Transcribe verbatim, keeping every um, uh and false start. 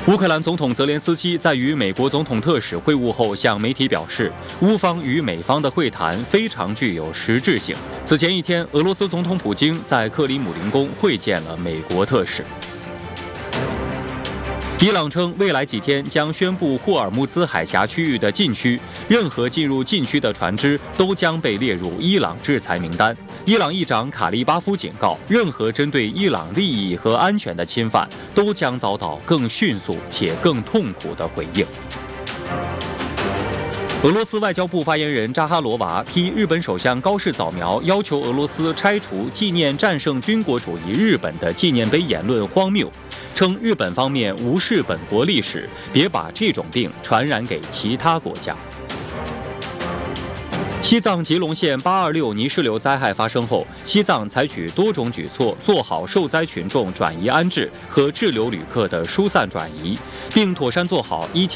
乌克兰总统泽连斯基在与美国总统特使会晤后，向媒体表示，乌方与美方的会谈非常具有实质性。此前一天，俄罗斯总统普京在克里姆林宫会见了美国特使。伊朗称，未来几天将宣布霍尔木兹海峡区域的禁区，任何进入禁区的船只都将被列入伊朗制裁名单。伊朗议长卡利巴夫警告，任何针对伊朗利益和安全的侵犯，都将遭到更迅速且更痛苦的回应。俄罗斯外交部发言人扎哈罗娃批日本首相高市早苗要求俄罗斯拆除纪念战胜军国主义日本的纪念碑言论荒谬，称日本方面无视本国历史，别把这种病传染给其他国家。西藏吉隆县八二六泥石流灾害发生后，西藏采取多种举措，做好受灾群众转移安置和滞留旅客的疏散转移，并妥善做好一